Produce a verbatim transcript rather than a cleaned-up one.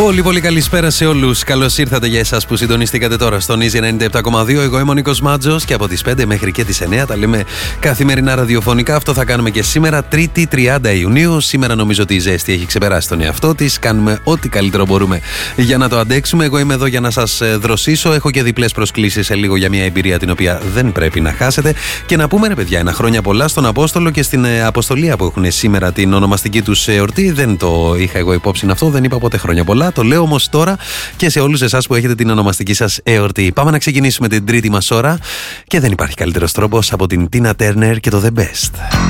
Πολύ πολύ καλησπέρα σε όλους. Καλώς ήρθατε για εσάς που συντονιστήκατε τώρα στον Easy ενενήντα επτά κόμμα δύο. Εγώ είμαι ο Νίκος Μάτζος και από τις πέντε μέχρι και τις εννιά τα λέμε καθημερινά ραδιοφωνικά. Αυτό θα κάνουμε και σήμερα, Τρίτη τριάντα Ιουνίου. Σήμερα νομίζω ότι η ζέστη έχει ξεπεράσει τον εαυτό της. Κάνουμε ό,τι καλύτερο μπορούμε για να το αντέξουμε. Εγώ είμαι εδώ για να σας δροσίσω. Έχω και διπλές προσκλήσεις σε λίγο για μια εμπειρία την οποία δεν πρέπει να χάσετε. Και να πούμε, ρε παιδιά, ένα χρόνια πολλά στον Απόστολο και στην Αποστολία που έχουν σήμερα την ονομαστική τους εορτή. Δεν το είχα εγώ υπόψη αυτό, δεν είπα ποτέ χρόνια πολλά. Το λέω όμως τώρα και σε όλους εσάς που έχετε την ονομαστική σας εορτή. Πάμε να ξεκινήσουμε την τρίτη μας ώρα και δεν υπάρχει καλύτερος τρόπος από την Τίνα Τέρνερ και το The Best.